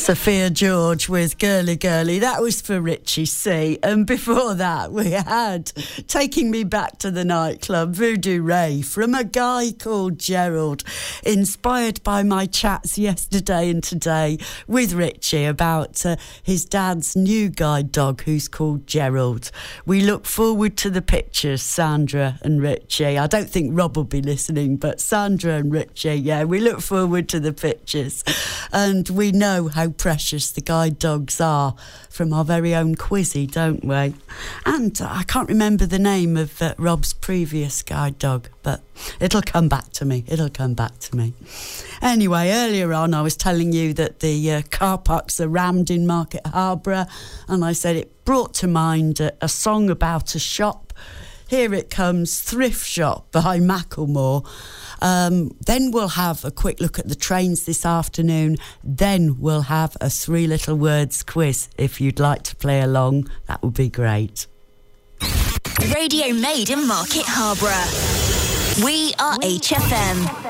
Sophia George with Girly Girly. That was for Richie C. And before that, we had Taking Me Back to the Nightclub, Voodoo Ray, from a guy called Gerald, inspired by my chats yesterday and today with Richie about his dad's new guide dog who's called Gerald. We look forward to the pictures, Sandra and Richie. I don't think Rob will be listening, but Sandra and Richie, yeah, we look forward to the pictures. And we know how precious the guide dogs are from our very own Quizzy, don't we? And I can't remember the name of Rob's previous guide dog, but it'll come back to me. Anyway, earlier on I was telling you that the car parks are rammed in Market Harborough, and I said it brought to mind a song about a shop. Here it comes, Thrift Shop by Macklemore. Then we'll have a quick look at the trains this afternoon. Then we'll have a 3 Little Words quiz. If you'd like to play along, that would be great. Radio made in Market Harborough. We are HFM.